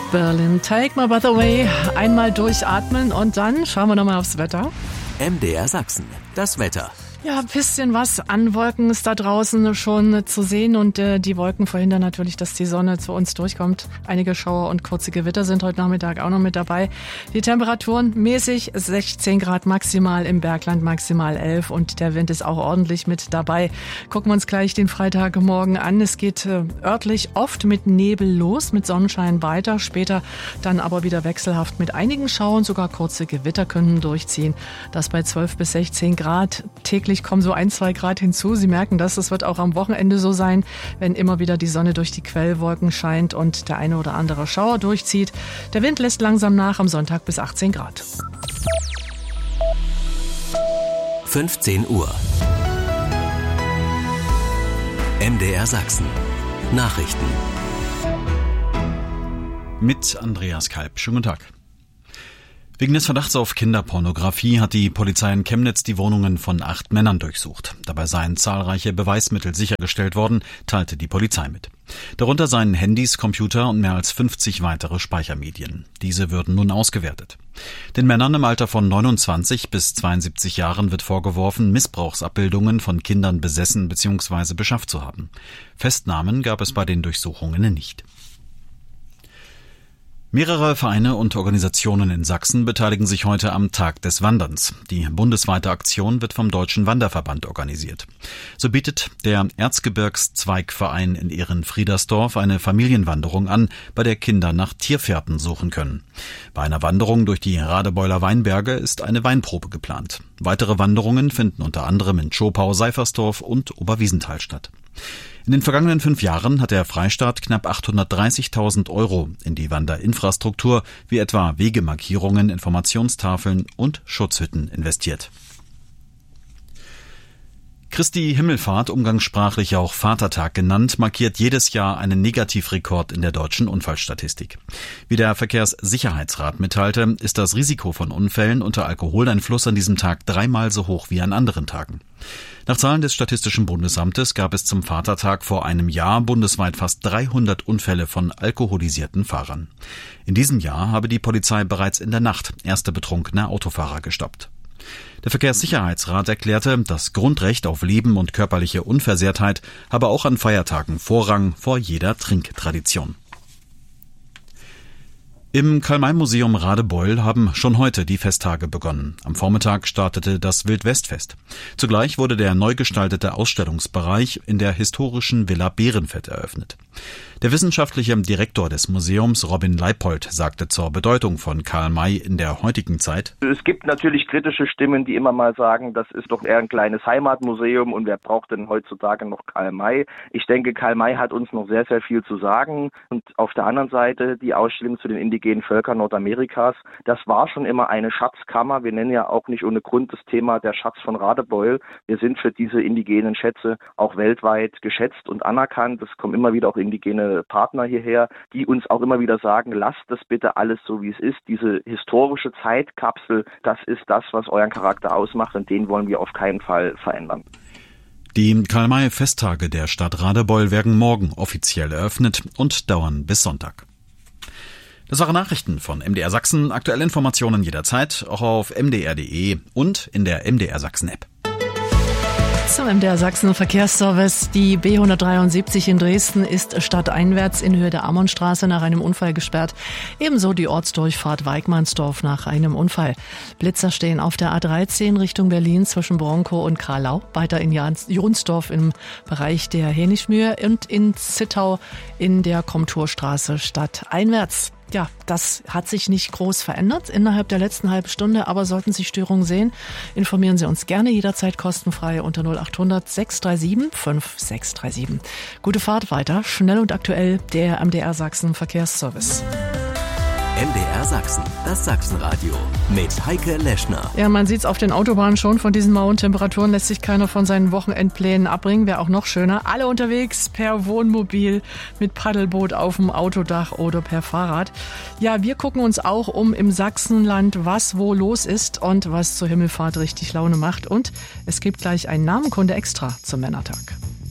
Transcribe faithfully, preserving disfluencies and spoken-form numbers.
Berlin, Take My Breath Away. Einmal durchatmen und dann schauen wir nochmal aufs Wetter. M D R Sachsen, das Wetter. Ja, ein bisschen was an Wolken ist da draußen schon zu sehen und äh, die Wolken verhindern natürlich, dass die Sonne zu uns durchkommt. Einige Schauer und kurze Gewitter sind heute Nachmittag auch noch mit dabei. Die Temperaturen mäßig sechzehn Grad maximal, im Bergland maximal elf und der Wind ist auch ordentlich mit dabei. Gucken wir uns gleich den Freitagmorgen an. Es geht äh, örtlich oft mit Nebel los, mit Sonnenschein weiter, später dann aber wieder wechselhaft mit einigen Schauern, sogar kurze Gewitter können durchziehen. Das bei zwölf bis sechzehn Grad. Täglich kommen so ein, zwei Grad hinzu. Sie merken das, das wird auch am Wochenende so sein, wenn immer wieder die Sonne durch die Quellwolken scheint und der eine oder andere Schauer durchzieht. Der Wind lässt langsam nach, am Sonntag bis achtzehn Grad. fünfzehn Uhr. M D R Sachsen. Nachrichten. Mit Andreas Kalb. Schönen guten Tag. Wegen des Verdachts auf Kinderpornografie hat die Polizei in Chemnitz die Wohnungen von acht Männern durchsucht. Dabei seien zahlreiche Beweismittel sichergestellt worden, teilte die Polizei mit. Darunter seien Handys, Computer und mehr als fünfzig weitere Speichermedien. Diese würden nun ausgewertet. Den Männern im Alter von neunundzwanzig bis zweiundsiebzig Jahren wird vorgeworfen, Missbrauchsabbildungen von Kindern besessen bzw. beschafft zu haben. Festnahmen gab es bei den Durchsuchungen nicht. Mehrere Vereine und Organisationen in Sachsen beteiligen sich heute am Tag des Wanderns. Die bundesweite Aktion wird vom Deutschen Wanderverband organisiert. So bietet der Erzgebirgszweigverein in Ehrenfriedersdorf eine Familienwanderung an, bei der Kinder nach Tierfährten suchen können. Bei einer Wanderung durch die Radebeuler Weinberge ist eine Weinprobe geplant. Weitere Wanderungen finden unter anderem in Tschopau, Seifersdorf und Oberwiesenthal statt. In den vergangenen fünf Jahren hat der Freistaat knapp achthundertdreißigtausend Euro in die Wanderinfrastruktur wie etwa Wegemarkierungen, Informationstafeln und Schutzhütten investiert. Christi Himmelfahrt, umgangssprachlich auch Vatertag genannt, markiert jedes Jahr einen Negativrekord in der deutschen Unfallstatistik. Wie der Verkehrssicherheitsrat mitteilte, ist das Risiko von Unfällen unter Alkoholeinfluss an diesem Tag dreimal so hoch wie an anderen Tagen. Nach Zahlen des Statistischen Bundesamtes gab es zum Vatertag vor einem Jahr bundesweit fast dreihundert Unfälle von alkoholisierten Fahrern. In diesem Jahr habe die Polizei bereits in der Nacht erste betrunkene Autofahrer gestoppt. Der Verkehrssicherheitsrat erklärte, das Grundrecht auf Leben und körperliche Unversehrtheit habe auch an Feiertagen Vorrang vor jeder Trinktradition. Im Karl-May-Museum Radebeul haben schon heute die Festtage begonnen. Am Vormittag startete das Wildwestfest. Zugleich wurde der neu gestaltete Ausstellungsbereich in der historischen Villa Bärenfeld eröffnet. Der wissenschaftliche Direktor des Museums, Robin Leipold, sagte zur Bedeutung von Karl May in der heutigen Zeit: Es gibt natürlich kritische Stimmen, die immer mal sagen, das ist doch eher ein kleines Heimatmuseum und wer braucht denn heutzutage noch Karl May? Ich denke, Karl May hat uns noch sehr, sehr viel zu sagen. Und auf der anderen Seite die Ausstellung zu den indigenen Völkern Nordamerikas, das war schon immer eine Schatzkammer. Wir nennen ja auch nicht ohne Grund das Thema der Schatz von Radebeul. Wir sind für diese indigenen Schätze auch weltweit geschätzt und anerkannt. Es kommen immer wieder auch indigene Partner hierher, die uns auch immer wieder sagen, lasst das bitte alles so, wie es ist. Diese historische Zeitkapsel, das ist das, was euren Charakter ausmacht und den wollen wir auf keinen Fall verändern. Die Karl-May-Festtage der Stadt Radebeul werden morgen offiziell eröffnet und dauern bis Sonntag. Das waren Nachrichten von M D R Sachsen. Aktuelle Informationen jederzeit, auch auf m d r punkt d e und in der M D R Sachsen App. Zum M D R Sachsen Verkehrsservice. Die B hundertdreiundsiebzig in Dresden ist stadteinwärts in Höhe der Ammonstraße nach einem Unfall gesperrt. Ebenso die Ortsdurchfahrt Weigmannsdorf nach einem Unfall. Blitzer stehen auf der A dreizehn Richtung Berlin zwischen Bronkow und Karlau. Weiter in Jonsdorf im Bereich der Hänischmühe und in Zittau in der Komturstraße stadteinwärts. Ja, das hat sich nicht groß verändert innerhalb der letzten halben Stunde, aber sollten Sie Störungen sehen, informieren Sie uns gerne jederzeit kostenfrei unter null acht hundert sechs drei sieben fünf sechs drei sieben. Gute Fahrt weiter, schnell und aktuell, der M D R Sachsen Verkehrsservice. M D R Sachsen, das Sachsenradio mit Heike Leschner. Ja, man sieht's auf den Autobahnen schon. Von diesen mauen Temperaturen lässt sich keiner von seinen Wochenendplänen abbringen. Wäre auch noch schöner. Alle unterwegs per Wohnmobil, mit Paddelboot auf dem Autodach oder per Fahrrad. Ja, wir gucken uns auch um im Sachsenland, was wo los ist und was zur Himmelfahrt richtig Laune macht. Und es gibt gleich einen Namenkunde extra zum Männertag.